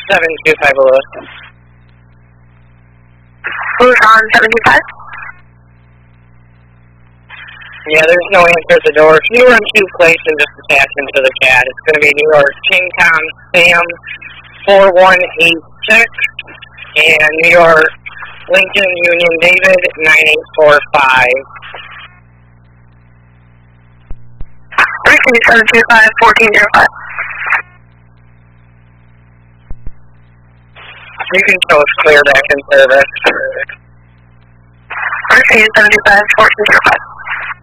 725 Lewis. Who's on 725? Yeah, there's no answer at the door. If you run two places and just attach into the CAD, it's going to be New York King Tom Sam 4186 and New York Lincoln Union David 9845. Receive 725-1405. You can show us clear back in service. Receive 725-1405.